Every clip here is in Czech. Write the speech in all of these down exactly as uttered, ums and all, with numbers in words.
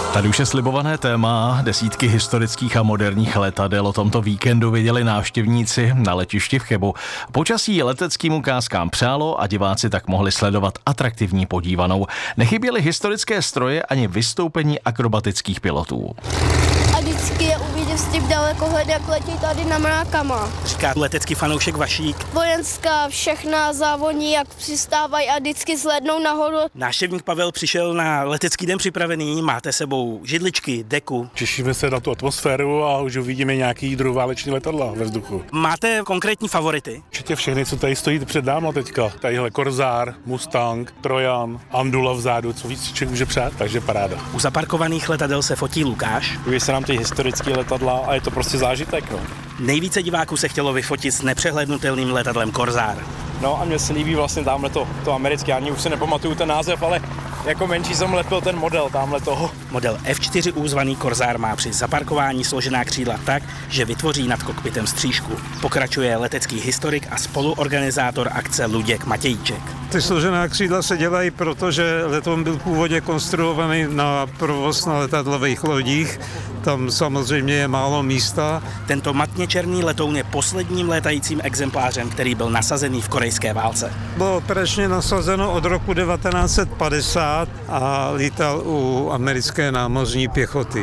Tady už je slibované téma. Desítky historických a moderních letadel o tomto víkendu viděli návštěvníci na letišti v Chebu. Počasí leteckým ukázkám přálo a diváci tak mohli sledovat atraktivní podívanou. Nechyběly historické stroje ani vystoupení akrobatických pilotů. A vždycky je uvidět z těch dalekohled, jak letí tady na mrákama. Říká letecký fanoušek Vašík. Vojenská všechna závodní, jak přistávají a vždycky zhlédnou nahoru. Návštěvník Pavel přišel na letecký den připravený, máte sebou židličky, deku. Těšíme se na tu atmosféru a už uvidíme nějaký druhováleční letadla ve vzduchu. Máte konkrétní favority? Určitě všechny, co tady stojí před náma teďka. Tadyhle Korzár, Mustang, Trojan, Andula vzadu, co víc člověk může přát, takže paráda. U zaparkovaných letadel se fotí Lukáš. Líbí se nám ty historické letadla a je to prostě zážitek. No. Nejvíce diváků se chtělo vyfotit s nepřehlédnutelným letadlem Korzár. No a mně se líbí vlastně tamhle to, to americké, ani už si nepamatuju ten název, ale jako menší jsem lepil ten model tamhle toho. Model F čtyři U zvaný Korzár má při zaparkování složená křídla tak, že vytvoří nad kokpitem střížku. Pokračuje letecký historik a spoluorganizátor akce Luděk Matějíček. Ty složená křídla se dělají proto, že letoun byl původně konstruovaný na provoz na letadlových lodích. Tam samozřejmě je málo místa. Tento matně černý letoun je posledním létajícím exemplářem, který byl nasazený v korejské válce. Bylo operačně nasazeno od roku devatenáct set padesát a lítal u americké námořní pěchoty.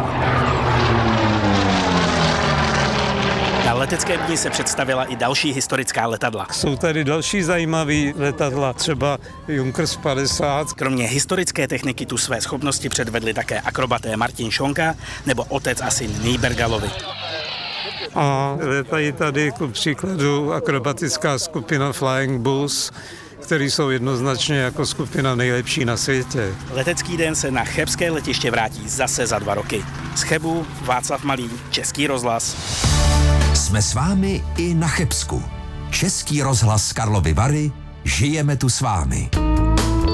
Na leteckém dni se představila i další historická letadla. Jsou tady další zajímavé letadla, třeba Junkers padesát. Kromě historické techniky tu své schopnosti předvedli také akrobaté Martin Šonka nebo otec a syn Nýbergalovi. A letají tady ku příkladu akrobatická skupina Flying Bulls, který jsou jednoznačně jako skupina nejlepší na světě. Letecký den se na chebské letiště vrátí zase za dva roky. Z Chebu Václav Malý, Český rozhlas. Jsme s vámi i na Chebsku. Český rozhlas Karlovy Vary, žijeme tu s vámi.